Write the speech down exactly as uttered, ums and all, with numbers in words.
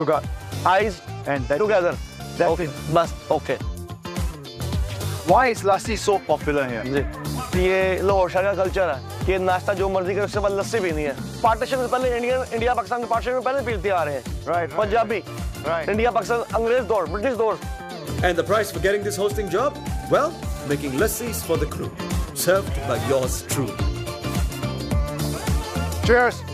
Together. Eyes And that together. That's Okay. it. बस okay. Why is lassi so popular here? जी ये लाहौर शहर का culture है कि नाश्ता जो मर्जी करे उससे बाद लस्सी पीनी है। पार्टीशन से पहले इंडिया इंडिया पाकिस्तान के पार्टीशन में पहले पीते आ रहे हैं। Right, right, Punjabi right. India Pakistan अंग्रेज दौर ब्रिटिश दौर। And the price for getting this hosting job? Well, making lassis for the crew. Served by yours truly. Cheers.